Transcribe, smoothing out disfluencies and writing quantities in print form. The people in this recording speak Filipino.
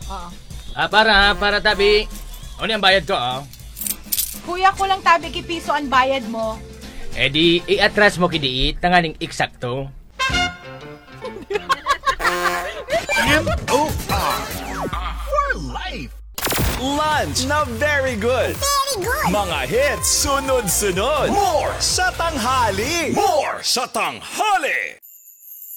Oo. Para tabi. Ano yung bayad ko, Kuya, kulang tabi piso ang bayad mo. Eh di, i-atras mo kidiit, tanganing eksakto. M.O.R. For life. Lunch na very good. Very good. Mga hits sunod-sunod. More sa tanghali. More sa tanghali.